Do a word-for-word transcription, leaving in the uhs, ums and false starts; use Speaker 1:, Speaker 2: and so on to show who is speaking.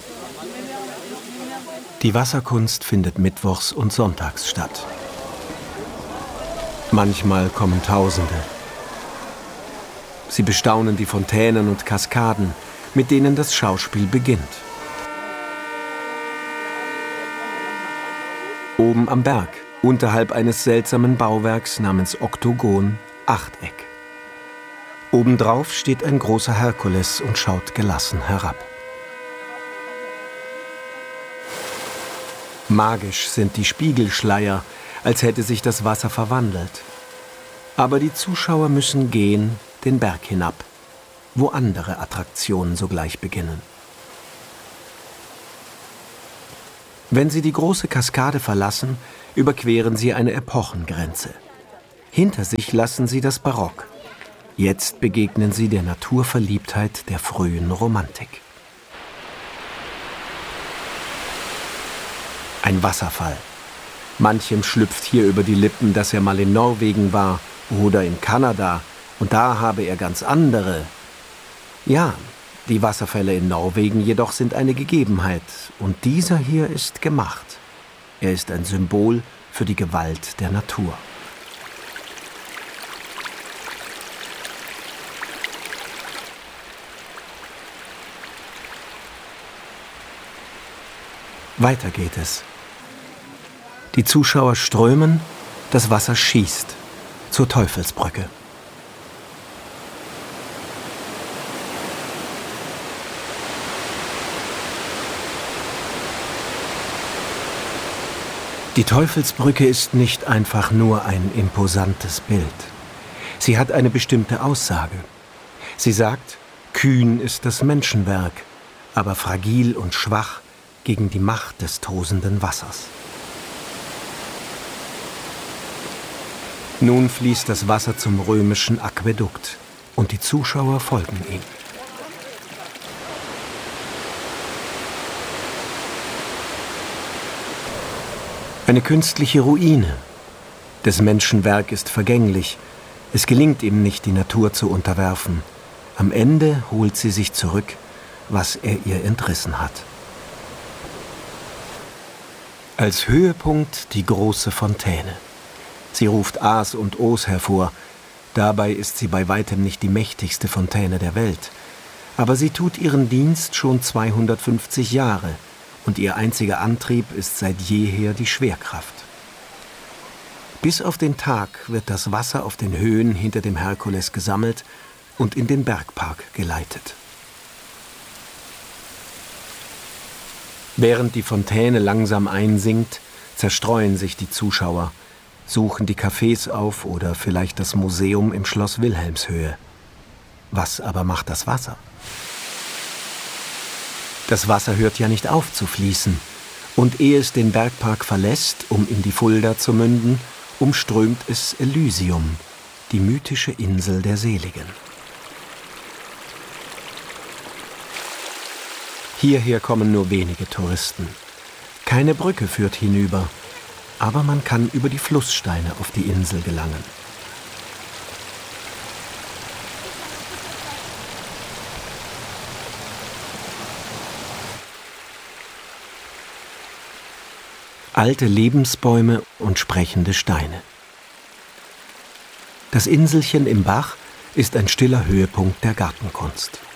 Speaker 1: Die Wasserkunst findet mittwochs und sonntags statt. Manchmal kommen Tausende. Sie bestaunen die Fontänen und Kaskaden, mit denen das Schauspiel beginnt. Oben am Berg, unterhalb eines seltsamen Bauwerks namens Oktogon, Achteck. Obendrauf steht ein großer Herkules und schaut gelassen herab. Magisch sind die Spiegelschleier, als hätte sich das Wasser verwandelt. Aber die Zuschauer müssen gehen, den Berg hinab, wo andere Attraktionen sogleich beginnen. Wenn sie die große Kaskade verlassen, überqueren sie eine Epochengrenze. Hinter sich lassen sie das Barock. Jetzt begegnen sie der Naturverliebtheit der frühen Romantik. Ein Wasserfall. Manchem schlüpft hier über die Lippen, dass er mal in Norwegen war oder in Kanada, und da habe er ganz andere. Ja, die Wasserfälle in Norwegen jedoch sind eine Gegebenheit, und dieser hier ist gemacht. Er ist ein Symbol für die Gewalt der Natur. Weiter geht es. Die Zuschauer strömen, das Wasser schießt zur Teufelsbrücke. Die Teufelsbrücke ist nicht einfach nur ein imposantes Bild. Sie hat eine bestimmte Aussage. Sie sagt, kühn ist das Menschenwerk, aber fragil und schwach gegen die Macht des tosenden Wassers. Nun fließt das Wasser zum römischen Aquädukt und die Zuschauer folgen ihm. Eine künstliche Ruine. Das Menschenwerk ist vergänglich. Es gelingt ihm nicht, die Natur zu unterwerfen. Am Ende holt sie sich zurück, was er ihr entrissen hat. Als Höhepunkt die große Fontäne. Sie ruft A's und O's hervor. Dabei ist sie bei weitem nicht die mächtigste Fontäne der Welt. Aber sie tut ihren Dienst schon zweihundertfünfzig Jahre. Und ihr einziger Antrieb ist seit jeher die Schwerkraft. Bis auf den Tag wird das Wasser auf den Höhen hinter dem Herkules gesammelt und in den Bergpark geleitet. Während die Fontäne langsam einsinkt, zerstreuen sich die Zuschauer, suchen die Cafés auf oder vielleicht das Museum im Schloss Wilhelmshöhe. Was aber macht das Wasser? Das Wasser hört ja nicht auf zu fließen. Und ehe es den Bergpark verlässt, um in die Fulda zu münden, umströmt es Elysium, die mythische Insel der Seligen. Hierher kommen nur wenige Touristen. Keine Brücke führt hinüber, aber man kann über die Flusssteine auf die Insel gelangen. Alte Lebensbäume und sprechende Steine. Das Inselchen im Bach ist ein stiller Höhepunkt der Gartenkunst.